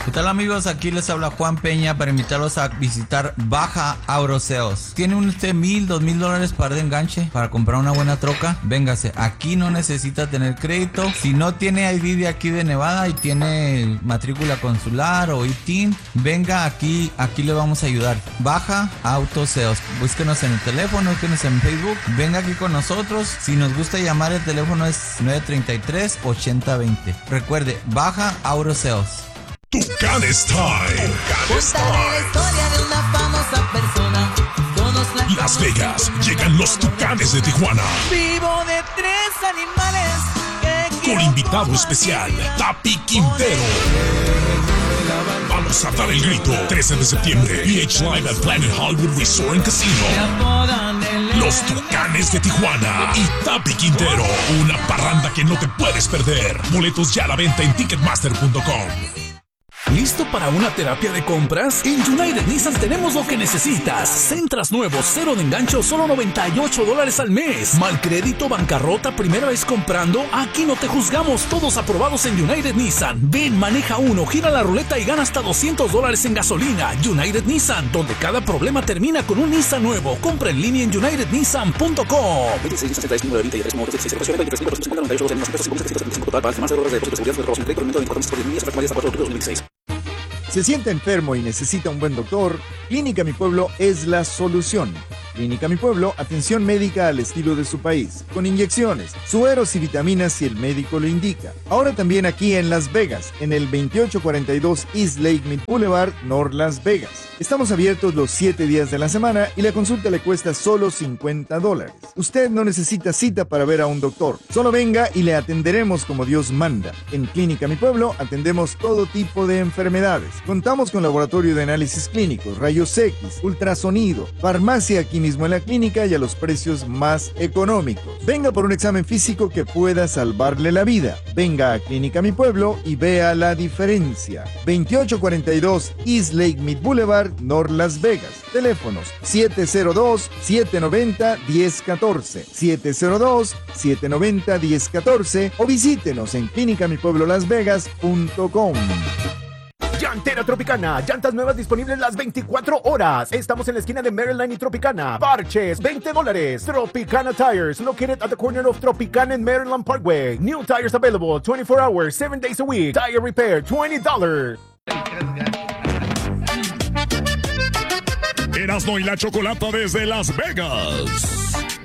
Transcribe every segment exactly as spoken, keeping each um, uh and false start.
¿Qué tal, amigos? Aquí les habla Juan Peña para invitarlos a visitar Baja Auroseos. ¿Tiene usted mil, dos mil dólares para de enganche para comprar una buena troca? Véngase, aquí no necesita tener crédito. Si no tiene I D de aquí de Nevada y tiene matrícula consular o I T I N, venga aquí, aquí le vamos a ayudar. Baja Auroseos. Búsquenos en el teléfono, búsquenos en Facebook. Venga aquí con nosotros. Si nos gusta llamar, el teléfono es nueve tres tres, ocho cero dos cero. Recuerde, Baja Auroseos. Tucanes Time. Tucanes Time. La historia de una famosa persona. Las Vegas, llegan los Tucanes de Tijuana. Vivo de tres animales. Que Con invitado especial, Tapi Quintero. Vamos a dar el grito. trece de septiembre, P H Live at Planet Hollywood Resort and Casino. Los Tucanes de Tijuana y Tapi Quintero. Una parranda que no te puedes perder. Boletos ya a la venta en ticketmaster punto com. ¿Listo para una terapia de compras? En United Nissan tenemos lo que necesitas. Centras nuevos, cero de engancho, solo noventa y ocho dólares al mes. Mal crédito, bancarrota, primera vez comprando. Aquí no te juzgamos, todos aprobados en United Nissan. Ven, maneja uno, gira la ruleta y gana hasta doscientos dólares en gasolina. United Nissan, donde cada problema termina con un Nissan nuevo. Compra en línea en united nissan punto com. ¿Se siente enfermo y necesita un buen doctor? Clínica Mi Pueblo es la solución. Clínica Mi Pueblo, atención médica al estilo de su país, con inyecciones, sueros y vitaminas si el médico lo indica. Ahora también aquí en Las Vegas, en el veintiocho cuarenta y dos East Lake Mead Boulevard, North Las Vegas. Estamos abiertos los siete días de la semana y la consulta le cuesta solo cincuenta dólares. Usted no necesita cita para ver a un doctor. Solo venga y le atenderemos como Dios manda. En Clínica Mi Pueblo atendemos todo tipo de enfermedades. Contamos con laboratorio de análisis clínicos, rayos X, ultrasonido, farmacia aquí mismo en la clínica y a los precios más económicos. Venga por un examen físico que pueda salvarle la vida. Venga a Clínica Mi Pueblo y vea la diferencia. veintiocho cuarenta y dos East Lake Mead Boulevard, North Las Vegas. Teléfonos siete cero dos, siete nueve cero, uno cero uno cuatro, siete cero dos, siete nueve cero, uno cero uno cuatro o visítenos en clínica mi pueblo las vegas punto com. Llantera Tropicana, llantas nuevas disponibles las veinticuatro horas. Estamos en la esquina de Maryland y Tropicana. Parches, veinte dólares. Tropicana Tires, located at the corner of Tropicana and Maryland Parkway. New tires available twenty-four hours, seven days a week. Tire repair, twenty dollars. Erasmo y la Chocolata desde Las Vegas.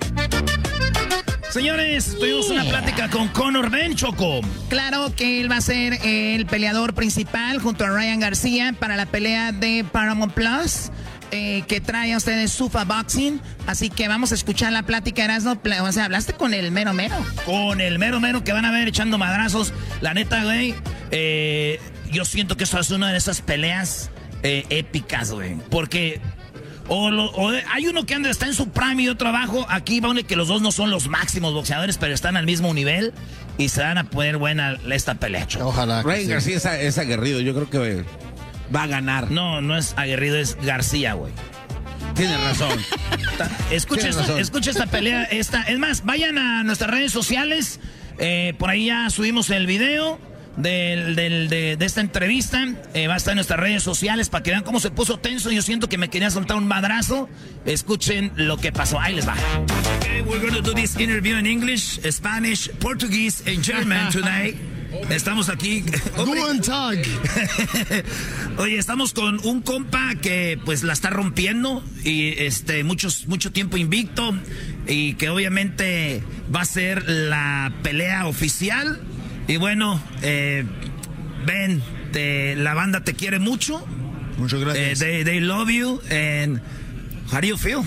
Señores, tuvimos una plática con Conor Ben, Choco. Claro que él va a ser el peleador principal junto a Ryan García para la pelea de Paramount Plus, eh, que trae a ustedes Sufa Boxing. Así que vamos a escuchar la plática, Erasmo. O sea, hablaste con el mero mero. Con el mero mero que van a ver echando madrazos. La neta, güey, eh, yo siento que esto es una de esas peleas eh, épicas, güey. Porque... O, lo, o hay uno que anda, está en su prime y otro abajo. Aquí va uno que los dos no son los máximos boxeadores, pero están al mismo nivel y se van a poner buena esta pelea. Ojalá. Ryan sí. García es, es aguerrido, yo creo que va a ganar. No, no es aguerrido, es García, güey. Tienes razón. Escucha, Tienes esta, razón. escucha esta pelea. Esta, es más, vayan a nuestras redes sociales. Eh, por ahí ya subimos el video Del, del, de, de esta entrevista. eh, Va a estar en nuestras redes sociales para que vean cómo se puso tenso. Yo siento que me quería soltar un madrazo. Escuchen lo que pasó, ahí les va. Okay, we're going to do this interview in English, Spanish, Portuguese and German today. Estamos aquí. Guten Tag. Oye, estamos con un compa que pues la está rompiendo y este muchos mucho tiempo invicto y que obviamente va a ser la pelea oficial. Y bueno, eh, Ben, te, la banda te quiere mucho. Muchas gracias. Eh, they, they love you. And how do you feel?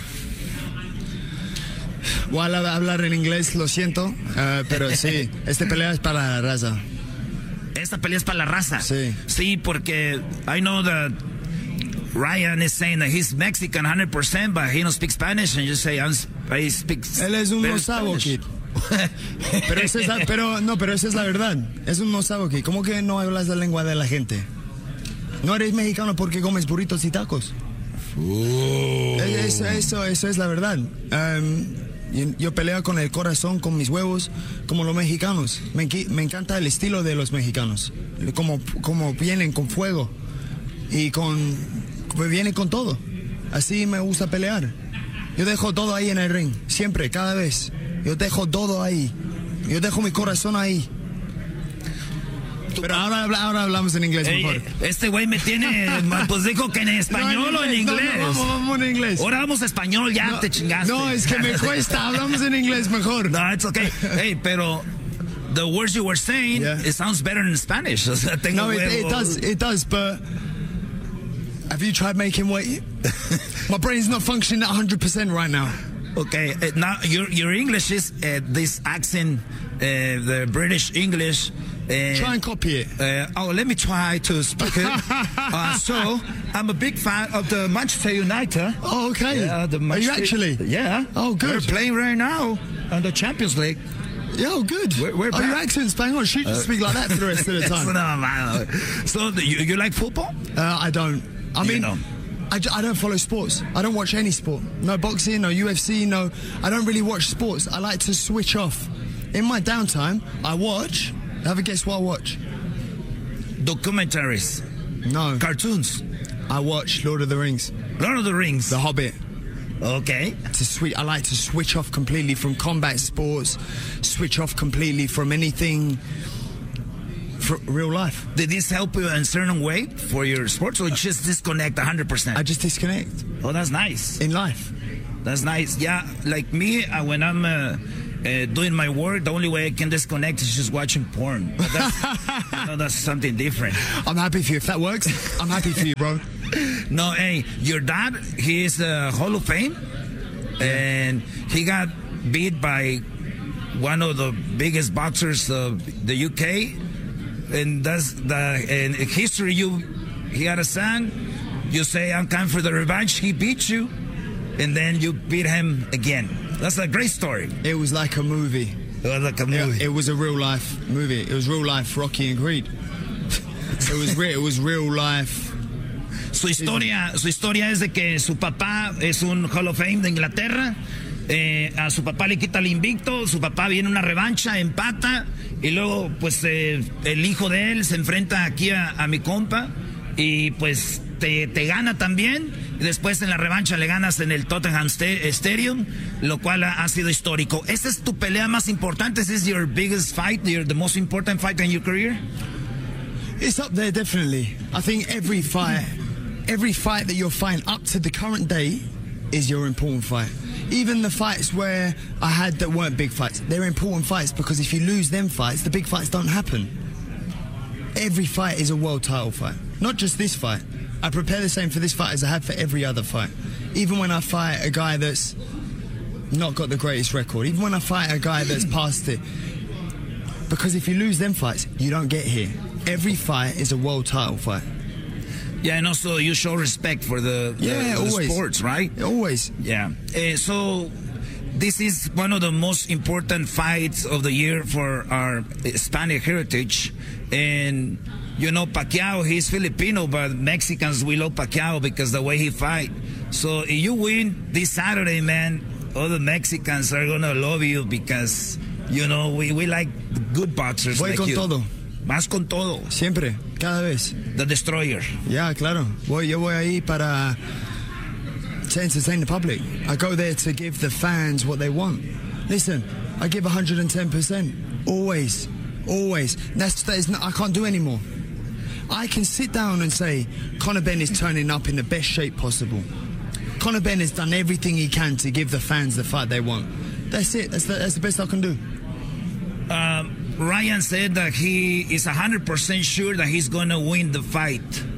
Voy a hablar en inglés, lo siento, uh, pero sí, esta pelea es para la raza. Esta pelea es para la raza. Sí. Sí, porque I know that Ryan is saying that he's Mexican one hundred percent, but he don't speak Spanish, and you say I speak. Él es un no sabo, kid. Pero esa es la, pero no, pero esa es la verdad. Es un no sabo, kid. ¿Cómo que no hablas la lengua de la gente? No eres mexicano porque comes burritos y tacos. Uh. Eso, eso, eso es la verdad. Um, yo peleo con el corazón, con mis huevos, como los mexicanos. Me, me encanta el estilo de los mexicanos, como, como vienen con fuego. y con, me viene con todo. Así me gusta pelear. Yo dejo todo ahí en el ring, siempre, cada vez. Yo dejo todo ahí. Yo dejo mi corazón ahí. Pero ahora, ahora hablamos en inglés Ey, mejor. Este güey me tiene, pues dijo que en español no, o en inglés. No, no, vamos, vamos en inglés. Ahora vamos a español, ya no, te chingaste. No, es que me cuesta, hablamos en inglés mejor. No, it's okay. Hey, pero the words you were saying, yeah. It sounds better in Spanish. O sea, tengo no, it, it does, it does, but have you tried making weight? My brain's not functioning at one hundred percent right now. Okay, uh, now your your English is uh, this accent, uh, the British English. Uh, try and copy it. Uh, oh, let me try to speak it. uh, so, I'm a big fan of the Manchester United. Oh, okay. Yeah, the Are you actually? Yeah. Oh, good. We're playing right now on the Champions League. Yeah, oh, good. We're, we're oh, your accent's bang on. Should you uh, speak like that for the rest of the time? No, man. So, you, you like football? Uh, I don't. I mean... You know. I, I don't follow sports. I don't watch any sport. No boxing, no U F C, no... I don't really watch sports. I like to switch off. In my downtime, I watch... Have a guess what I watch? Documentaries. No. Cartoons. I watch Lord of the Rings. Lord of the Rings. The Hobbit. Okay. To switch, I like to switch off completely from combat sports. Switch off completely from anything... For real life. Did this help you in a certain way for your sports, or just disconnect one hundred percent? I just disconnect. Oh, that's nice. In life. That's nice. Yeah, like me, uh, when I'm uh, uh, doing my work, the only way I can disconnect is just watching porn. But that's, you know, that's something different. I'm happy for you. If that works, I'm happy for you, bro. No, hey, your dad, he is a Hall of Fame, and he got beat by one of the biggest boxers of the U K. And that's the in history. You, he had a son. You say, "I'm coming for the revenge." He beat you, and then you beat him again. That's a great story. It was like a movie. It was like a movie. It, it was a real life movie. It was real life Rocky and Creed. It was real. It was real life. Su historia, su historia es de que su papá es un Hall of Fame de Inglaterra. Eh, a su papá le quita el invicto, su papá viene una revancha, empata, y luego pues eh, el hijo de él se enfrenta aquí a, a mi compa y pues te, te gana también, y después en la revancha le ganas en el Tottenham Stadium, lo cual ha, ha sido histórico. ¿Esta es tu pelea más importante? ¿Is this your biggest fight, your, the most important fight in your career? It's up there, definitely. I think every fight, every fight that you're fighting up to the current day is your important fight. Even the fights where I had that weren't big fights, they're important fights because if you lose them fights, the big fights don't happen. Every fight is a world title fight, not just this fight. I prepare the same for this fight as I have for every other fight. Even when I fight a guy that's not got the greatest record, even when I fight a guy that's past it, because if you lose them fights, you don't get here. Every fight is a world title fight. Yeah, and also you show respect for the, the, yeah, the always. sports, right? Always. Yeah. Uh, so this is one of the most important fights of the year for our Hispanic heritage. And, you know, Pacquiao, he's Filipino, but Mexicans, we love Pacquiao because the way he fight. So if you win this Saturday, man, all the Mexicans are going to love you because, you know, we, we like good boxers Voy like con you. todo. Más con todo. Siempre, cada vez. The Destroyer. Yeah, claro. Voy, yo voy ahí para to entertain the public. I go there to give the fans what they want. Listen, I give one hundred ten percent. Always. Always. That's, that is not, I can't do anymore. I can sit down and say, Conor Benn is turning up in the best shape possible. Conor Benn has done everything he can to give the fans the fight they want. That's it. That's the, that's the best I can do. Um, Ryan said that he is one hundred percent sure that he's going to win the fight.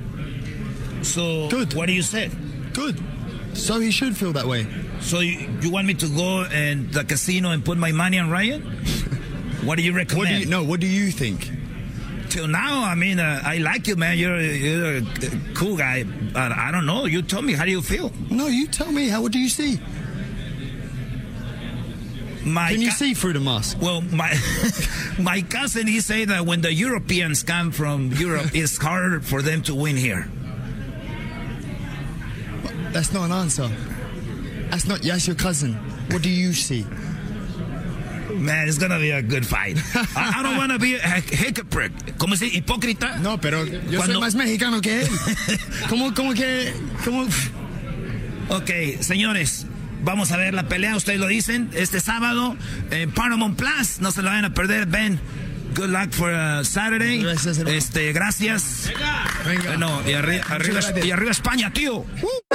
So, good. What do you say? Good. So he should feel that way. So you, you want me to go and the casino and put my money on Ryan? What do you recommend? What do you, no, what do you think? Till now, I mean, uh, I like you, man. You're, you're a cool guy. But I don't know. You tell me. How do you feel? No, you tell me. How? What do you see? My Can you see through the mask? Well, my my cousin, he said that when the Europeans come from Europe, it's harder for them to win here. That's not an answer. That's not. That's your cousin. What do you see? Man, it's gonna be a good fight. I, I don't wanna be a hypocrite. ¿Cómo se dice? ¿Hipócrita? No, pero yo Cuando... soy más mexicano que él. ¿Cómo, cómo que...? Cómo... Ok, señores, vamos a ver la pelea, ustedes lo dicen, este sábado en Paramount Plus, no se lo vayan a perder, Ben. Good luck for uh, Saturday. Gracias, este, gracias. Venga. Venga. Bueno, y, arri arriba, y arriba España, tío. Uh.